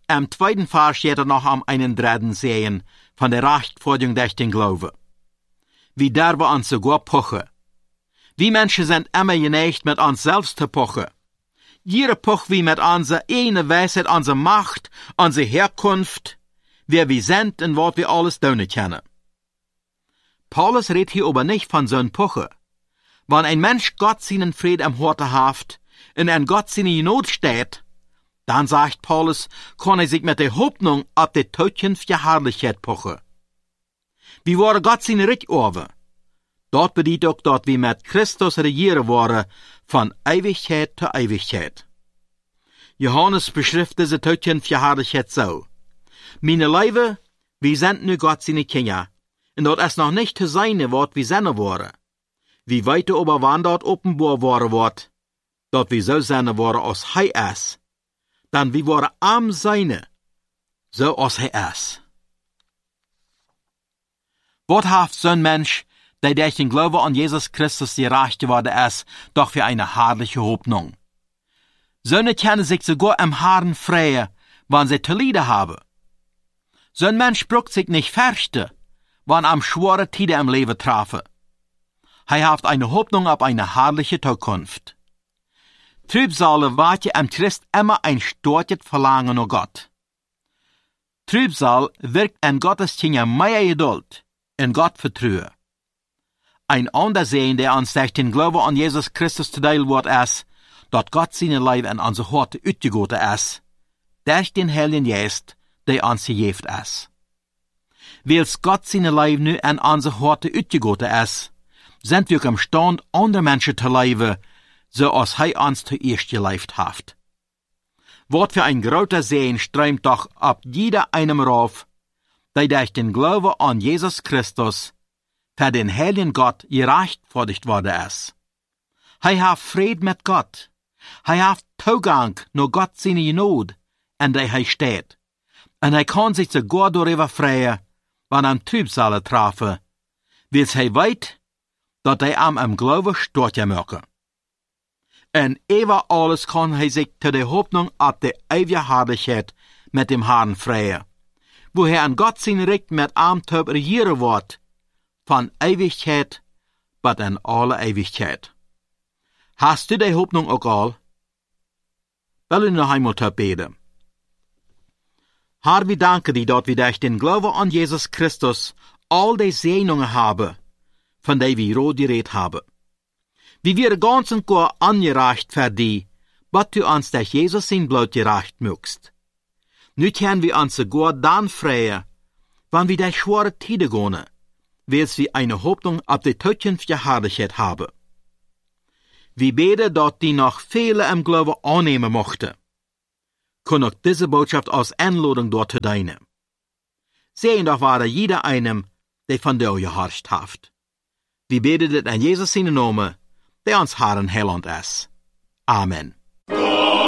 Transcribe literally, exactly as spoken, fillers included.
Im zweiten Vers steht er noch am einunddreißigsten sehen von der Rechtfertigung durch den Glaube. Wie der wir uns sogar pochen. Wir Menschen sind immer geneigt, mit uns selbst zu pochen. Jeder pocht wie mit unserer eigenen Weisheit, unserer Macht, unserer Herkunft, wer wir sind und was wir alles tun können. Paulus redet hier aber nicht von so einem Pochen. Wenn ein Mensch Gott seinen Frieden am Herzen haft und an Gott seine Not steht, dann sagt Paulus, kann er sich mit der Hoffnung auf die zukünftige Herrlichkeit pochen. Wie wurde Gott seine Reich orwe? Dort bedeutet auch, dass wir mit Christus regieren wollen, von Ewigkeit zu Ewigkeit. Johannes beschrift diese zukünftige Herrlichkeit so. Meine Leibe, wir sind nu Gott seine Kinder, und dort ist noch nicht zu sein, was wir sein wollen. Wie weiter aber wann dort offenbar worden wird, dort wir so sein wollen, als Hij ist, dann wir wollen am Seine, so als Hij ist. Was haft so ein Mensch, der durch den Glauben an Jesus Christus gerecht geworden ist, doch für eine herrliche Hoffnung? Söhne können sich sogar im Herrn freuen, wann sie zu leiden haben. So ein Mensch braucht sich nicht fürchten, wann am schwere Tide im Leben trafen. Er hat eine Hoffnung auf eine herrliche Zukunft. Trübsale wart im Christ immer ein starkes Verlangen nach Gott. Trübsal wirkt in Gottes Kinder mehr Geduld, in Gott Vertrauen. Ein anderer Sehen, der uns durch den Glauben an Jesus Christus zu teil wird, ist, dass Gott seine Leib in unsere Horte utgegoten ist, durch den Heiligen Geist, der uns gegeben ist. Weil Gott seine Leib nu in unsere Horte utgegoten ist, sind wir im Stand, andere Menschen zu leben, so als Hij uns zuerst gelebt hat. Was für ein großer Sehen strömt doch ab jeder einem rauf, der durch den Glauben an Jesus Christus für den heiligen Gott gerechtfertigt worden ist. Hij hat Frieden mit Gott. Hij hat Zugang nur Gott seine Not, in der er steht. Und er kann sich sogar darüber freuen, wenn er Trübsale trafe, weil er weiß, dass er am im Glauben stark möge. Und über alles kann er sich zu der Hoffnung auf die ewige Herrlichkeit mit dem Herrn freuen, wo er an Gott sein Recht mit Armtöb regieren wird, von Ewigkeit bis in alle Ewigkeit. Hast du die Hoffnung auch all? Will ich noch einmal beten. Herr, wir danken dir, dass wir durch den Glauben an Jesus Christus all die Segnungen haben, von denen wir rot geredet haben. Wie wir ganz und gar angereicht für die, was du uns durch Jesus sein Blut gereicht mögst. Nu können wir uns sogar dann freuen, wenn wir durch schwere Tide gehen, weil wir eine Hoffnung auf die zukünftige Herrlichkeit haben. Wir beten, dass die noch viele im Glauben annehmen mochten. Kann auch diese Botschaft als Einladung dort zu dienen. Sehen doch war jeder einem, der von dir gehorcht hat. Wir beten das in Jesus seinen Namen, der uns Herrn Heiland ist. Amen.